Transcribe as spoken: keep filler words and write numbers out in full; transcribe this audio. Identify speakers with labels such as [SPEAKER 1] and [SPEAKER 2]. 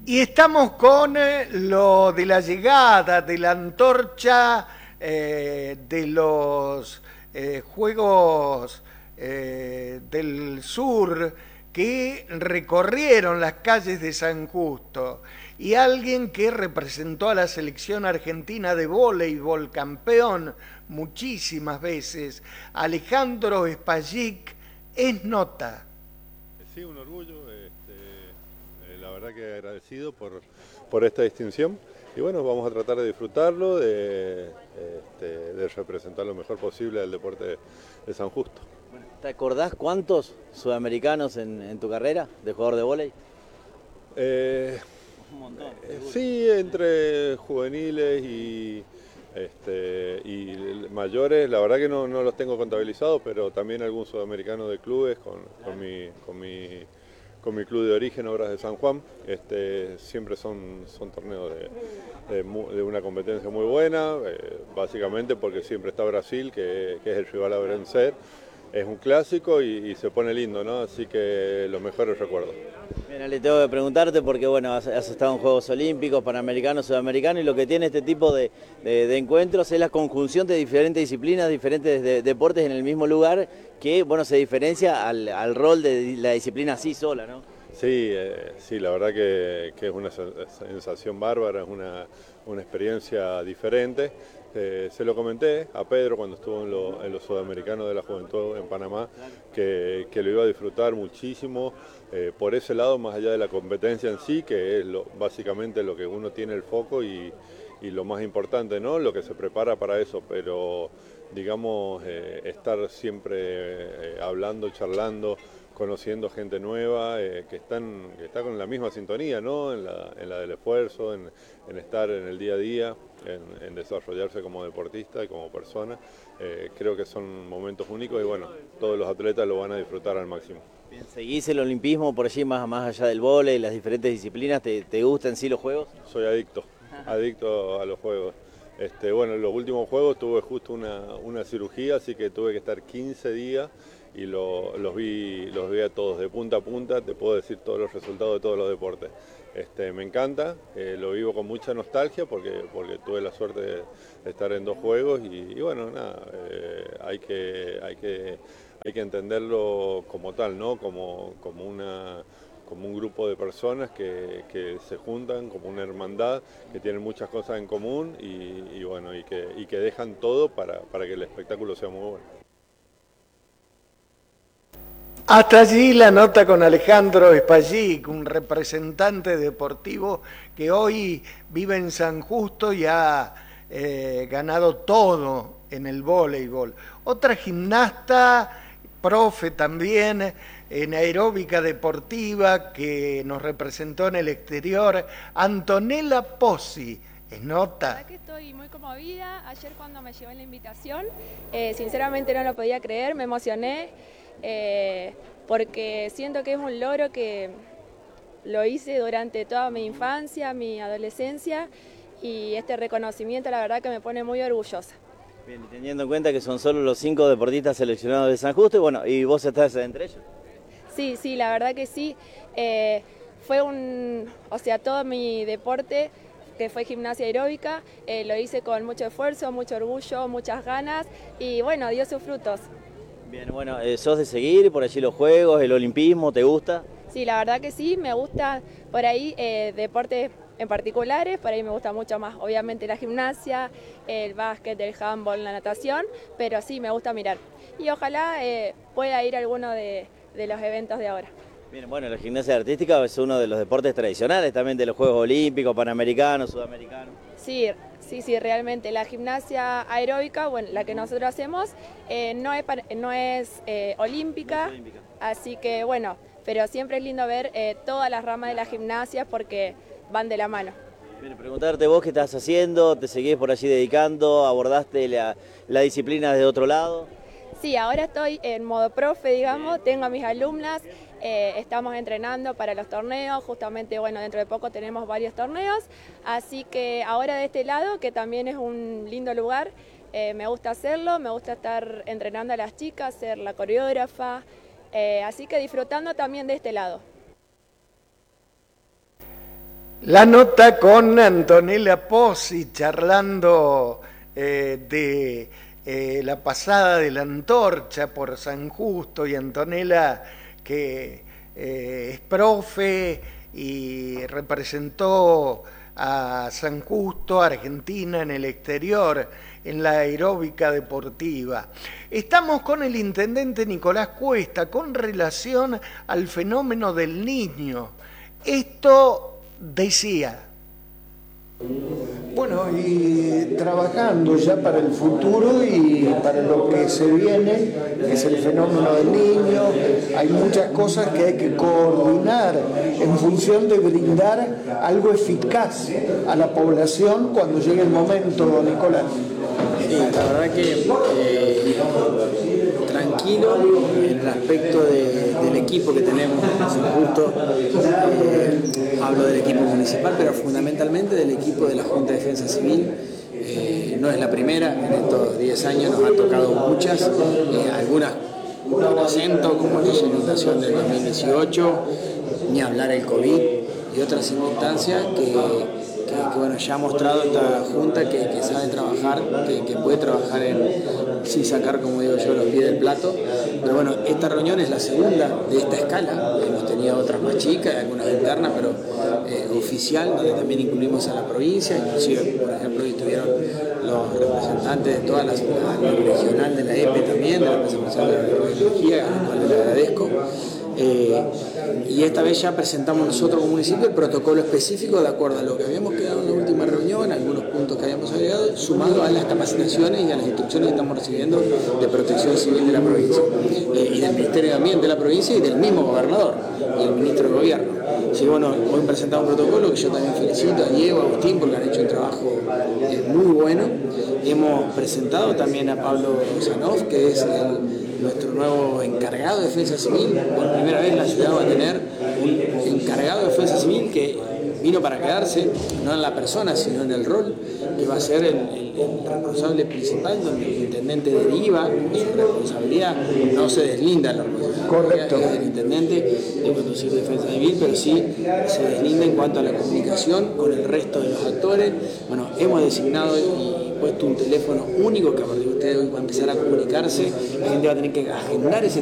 [SPEAKER 1] Y estamos con eh, lo de la llegada de la antorcha eh, de los eh, Juegos eh, del Sur que recorrieron las calles de San Justo, y alguien que representó a la selección argentina de voleibol, campeón muchísimas veces, Alejandro Spallic, es nota.
[SPEAKER 2] Sí, un orgullo, este, eh, la verdad que agradecido por, por esta distinción, y bueno, vamos a tratar de disfrutarlo, de, este, de representar lo mejor posible al deporte de, de San Justo.
[SPEAKER 3] ¿Te acordás cuántos sudamericanos en, en tu carrera de jugador de vóley?
[SPEAKER 2] Eh,
[SPEAKER 3] Un montón.
[SPEAKER 2] eh, sí, entre juveniles y, este, y mayores, la verdad que no, no los tengo contabilizados, pero también algún sudamericano de clubes con, con, mi, con, mi, con mi club de origen, Obras de San Juan. Este, siempre son, son torneos de, de, de una competencia muy buena, eh, básicamente porque siempre está Brasil, que, que es el rival a vencer. Es un clásico y, y se pone lindo, ¿no? Así que los mejores recuerdos.
[SPEAKER 3] Bien, Ale, tengo que preguntarte porque bueno, has, has estado en Juegos Olímpicos, Panamericanos, Sudamericanos, y lo que tiene este tipo de, de, de encuentros es la conjunción de diferentes disciplinas, diferentes de, deportes en el mismo lugar, que bueno, se diferencia al, al rol de la disciplina así sola, ¿no?
[SPEAKER 2] Sí, eh, sí, la verdad que, que es una sensación bárbara, es una, una experiencia diferente. Eh, se lo comenté a Pedro cuando estuvo en, lo, en los Sudamericanos de la Juventud en Panamá, que, que lo iba a disfrutar muchísimo eh, por ese lado, más allá de la competencia en sí, que es lo, básicamente lo que uno tiene el foco y, y lo más importante, ¿no? Lo que se prepara para eso, pero digamos, eh, estar siempre eh, hablando, charlando, conociendo gente nueva, eh, que, están, que está con la misma sintonía, ¿no? En la, en la del esfuerzo, en, en estar en el día a día, en, en desarrollarse como deportista y como persona. Eh, creo que son momentos únicos y bueno, todos los atletas lo van a disfrutar al máximo.
[SPEAKER 3] Bien, ¿seguís el olimpismo por allí más, más allá del vóley, las diferentes disciplinas? ¿Te, te gustan sí los juegos?
[SPEAKER 2] Soy adicto, adicto a los juegos. Este, bueno, en los últimos juegos tuve justo una, una cirugía, así que tuve que estar quince días y lo, los, vi, los vi a todos de punta a punta, te puedo decir todos los resultados de todos los deportes. Este, me encanta, eh, lo vivo con mucha nostalgia porque, porque tuve la suerte de, de estar en dos juegos y, y bueno, nada, eh, hay, que, hay, que, hay que entenderlo como tal, ¿no? Como, como una... como un grupo de personas que, que se juntan, como una hermandad, que tienen muchas cosas en común y, y bueno, y que, y que dejan todo para, para que el espectáculo sea muy bueno.
[SPEAKER 1] Hasta allí la nota con Alejandro Spallic, un representante deportivo que hoy vive en San Justo y ha eh, ganado todo en el voleibol. Otra gimnasta, profe también, en aeróbica deportiva, que nos representó en el exterior, Antonella Pozzi. ¿Es nota?
[SPEAKER 4] La verdad que estoy muy conmovida. Ayer cuando me llegó la invitación, eh, sinceramente no lo podía creer, me emocioné, eh, porque siento que es un logro que lo hice durante toda mi infancia, mi adolescencia, y este reconocimiento la verdad que me pone muy orgullosa.
[SPEAKER 3] Bien, y teniendo en cuenta que son solo los cinco deportistas seleccionados de San Justo, y bueno, ¿y vos estás entre ellos?
[SPEAKER 4] Sí, sí, la verdad que sí. Eh, fue un, o sea, todo mi deporte, que fue gimnasia aeróbica, eh, lo hice con mucho esfuerzo, mucho orgullo, muchas ganas y bueno, dio sus frutos.
[SPEAKER 3] Bien, bueno, eh, ¿sos de seguir por allí los juegos, el olimpismo, te gusta?
[SPEAKER 4] Sí, la verdad que sí, me gusta por ahí eh, deportes en particulares, por ahí me gusta mucho más, obviamente la gimnasia, el básquet, el handball, la natación, pero sí, me gusta mirar. Y ojalá eh, pueda ir a alguno de, de los eventos de ahora.
[SPEAKER 3] Bien, bueno, la gimnasia artística es uno de los deportes tradicionales también de los Juegos Olímpicos, Panamericanos, Sudamericanos.
[SPEAKER 4] Sí, sí, sí, realmente. La gimnasia aeróbica, bueno, la que nosotros hacemos, eh, no es, no es eh, olímpica,
[SPEAKER 3] no es olímpica,
[SPEAKER 4] así que bueno, pero siempre es lindo ver eh, todas las ramas de la gimnasia porque van de la mano.
[SPEAKER 3] Bien, preguntarte vos qué estás haciendo, te seguís por allí dedicando, abordaste la, la disciplina desde otro lado.
[SPEAKER 4] Sí, ahora estoy en modo profe, digamos, tengo a mis alumnas, eh, estamos entrenando para los torneos, justamente, bueno, dentro de poco tenemos varios torneos, así que ahora de este lado, que también es un lindo lugar, eh, me gusta hacerlo, me gusta estar entrenando a las chicas, ser la coreógrafa, eh, así que disfrutando también de este lado.
[SPEAKER 1] La nota con Antonella Pozzi charlando eh, de eh, la pasada de la antorcha por San Justo, y Antonella que eh, es profe y representó a San Justo, Argentina, en el exterior, en la aeróbica deportiva. Estamos con el intendente Nicolás Cuesta con relación al fenómeno del Niño. Esto decía.
[SPEAKER 5] Bueno, y trabajando ya para el futuro y para lo que se viene, que es el fenómeno del Niño, hay muchas cosas que hay que coordinar en función de brindar algo eficaz a la población cuando llegue el momento, Nicolás.
[SPEAKER 6] Sí, la verdad que eh, tranquilo en el aspecto de, del equipo que tenemos en San Justo, eh, hablo del equipo municipal, pero fundamentalmente del equipo de la Junta de Defensa Civil. Eh, no es la primera, en estos diez años nos ha tocado muchas, eh, algunas con acento, como la inundación del dos mil dieciocho, ni hablar el COVID y otras circunstancias que... Que, que bueno, ya ha mostrado esta Junta que, que sabe trabajar, que, que puede trabajar en, sin sacar, como digo yo, los pies del plato. Pero bueno, esta reunión es la segunda de esta escala. Hemos tenido otras más chicas, algunas internas, pero eh, oficial, donde también incluimos a la provincia. Inclusive, por ejemplo, hoy estuvieron los representantes de toda la, la regional de la E P E también, de la representación de la energía, a la cual les agradezco. Eh, y esta vez ya presentamos nosotros como municipio el protocolo específico de acuerdo a lo que habíamos quedado en la última reunión, algunos puntos que habíamos agregado, sumado a las capacitaciones y a las instrucciones que estamos recibiendo de Protección Civil de la provincia, eh, y del Ministerio de Ambiente de la provincia y del mismo gobernador y el ministro de Gobierno. Así que bueno, hoy presentamos un protocolo que yo también felicito a Diego, a Agustín, porque han hecho un trabajo eh, muy bueno. Hemos presentado también a Pablo Zanov, que es el nuestro nuevo encargado de Defensa Civil. Por primera vez la ciudad va a tener un encargado de Defensa Civil que vino para quedarse, no en la persona, sino en el rol, que va a ser el, el, el responsable principal, donde el intendente deriva su responsabilidad, no se deslinda la responsabilidad.
[SPEAKER 5] Correcto.
[SPEAKER 6] Del intendente de conducir Defensa Civil, pero sí se deslinda en cuanto a la comunicación con el resto de los actores. Bueno, hemos designado y puesto un teléfono único que a partir de ustedes hoy va a empezar a comunicarse, la gente va a tener que agendar ese